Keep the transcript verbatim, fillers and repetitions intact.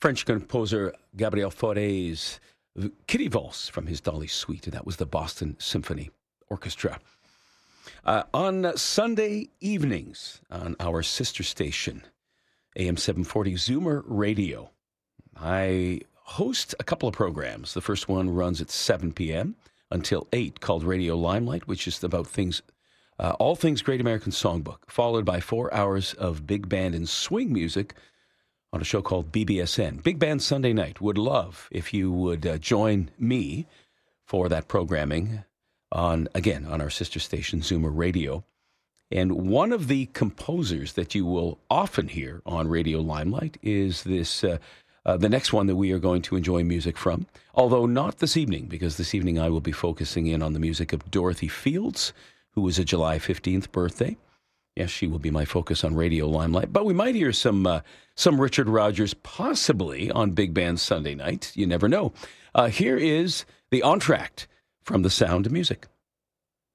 French composer Gabriel Fauré's Kitty Valse from his Dolly Suite, and that was the Boston Symphony Orchestra. Uh, on Sunday evenings on our sister station, A M seven forty Zoomer Radio, I host a couple of programs. The first one runs at seven p.m. until eight, called Radio Limelight, which is about things, uh, all things Great American Songbook, followed by four hours of big band and swing music on a show called B B S N, Big Band Sunday Night. Would love if you would uh, join me for that programming on, again, on our sister station, Zoomer Radio. And one of the composers that you will often hear on Radio Limelight is this, uh, uh, the next one that we are going to enjoy music from, although not this evening, because this evening I will be focusing in on the music of Dorothy Fields, who is a July fifteenth birthday. Yes, she will be my focus on Radio Limelight. But we might hear some uh, some Richard Rodgers, possibly on Big Band Sunday Night. You never know. Uh, here is the entr'acte from The Sound of Music.